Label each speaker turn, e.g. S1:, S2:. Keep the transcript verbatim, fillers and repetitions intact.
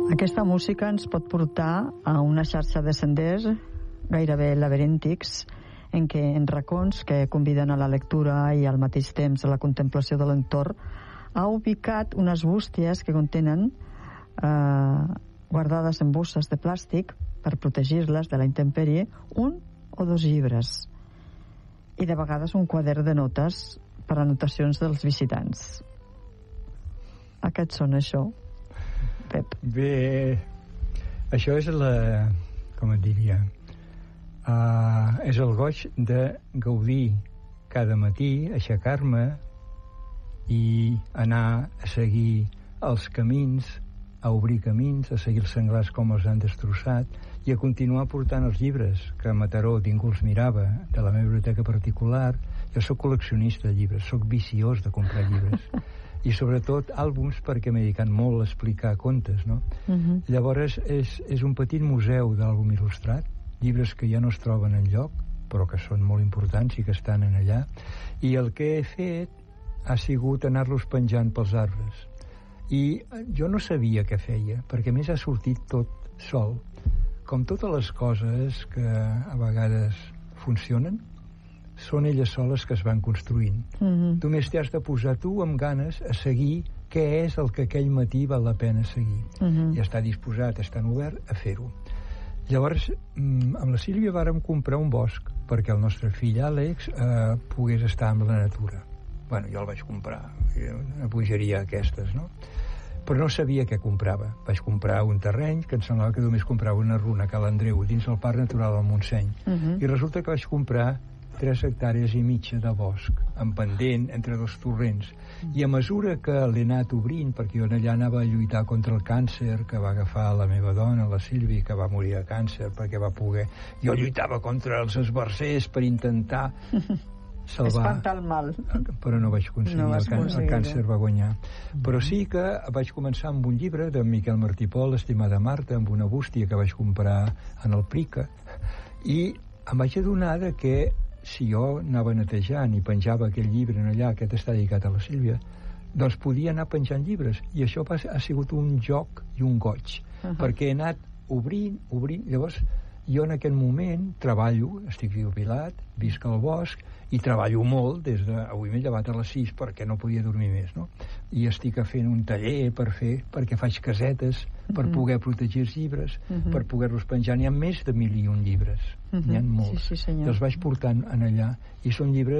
S1: Aquesta música ens pot portar a una xarxa de senders gairebé laberíntics en què en racons que conviden a la lectura i al mateix temps a la contemplació de l'entorn ha ubicat unes bústies que contenen eh, guardades en bosses de plàstic per protegir-les de la intempèrie un o dos llibres i de vegades un quadern de notes per anotacions dels visitants. Aquests són això, Pep.
S2: Bé, això és la... com et diria? Uh, és el goig de gaudir cada matí, aixecar-me i anar a seguir els camins, a obrir camins, a seguir els senglars com els han destrossat i a continuar portant els llibres que a Mataró ningú els mirava, de la meva biblioteca particular. Jo sóc col·leccionista de llibres, sóc viciós de comprar llibres i sobretot àlbums perquè m'he dedicat molt a explicar contes, no? Uh-huh. Llavors és, és un petit museu d'àlbum il·lustrat, llibres que ja no es troben enlloc però que són molt importants i que estan en allà, i el que he fet ha sigut anar-los penjant pels arbres. I jo no sabia què feia, perquè a més ha sortit tot sol. Com totes les coses que a vegades funcionen, són elles soles que es van construint. Mm-hmm. Només t'has de posar tu amb ganes a seguir què és el que aquell matí val la pena seguir. Mm-hmm. I estar disposat, estar obert a fer-ho. Llavors, amb la Sílvia vàrem comprar un bosc perquè el nostre fill Àlex eh, pogués estar amb la natura. Bueno, jo el vaig comprar, una bogeria aquestes, no? Però no sabia què comprava. Vaig comprar un terreny que em semblava que només comprava una runa a Cal Andreu, dins el Parc Natural del Montseny. Uh-huh. I resulta que vaig comprar tres hectàrees i mitja de bosc, en pendent, entre dos torrents. Uh-huh. I a mesura que l'he anat obrint, perquè jo allà anava a lluitar contra el càncer que va agafar la meva dona, la Sílvia, que va morir de càncer, perquè va poder... Jo lluitava contra els esbarzers per intentar... salvar,
S1: espantar el mal,
S2: però no vaig aconseguir, no el, can, el càncer va guanyar. Mm-hmm. Però sí que vaig començar amb un llibre de Miquel Martí Pol, Estimada Marta, amb una bústia que vaig comprar en el Prica, i em vaig adonar de que si jo anava netejant i penjava aquell llibre en allà, aquest està dedicat a la Sílvia, doncs podia anar penjant llibres, i això ha sigut un joc i un goig, uh-huh. perquè he anat obrint, obrint, llavors jo en aquest moment treballo, estic jubilat, visc al bosc i treballo molt des de... Avui m'he llevat a les sis perquè no podia dormir més, no? I estic fent un taller per fer, perquè faig casetes per uh-huh. poder protegir els llibres, uh-huh. per poder-los penjar. N'hi ha més de mil i un llibres, uh-huh. n'hi ha molts.
S1: Sí, sí, senyor.
S2: I els vaig portant en allà, i són llibres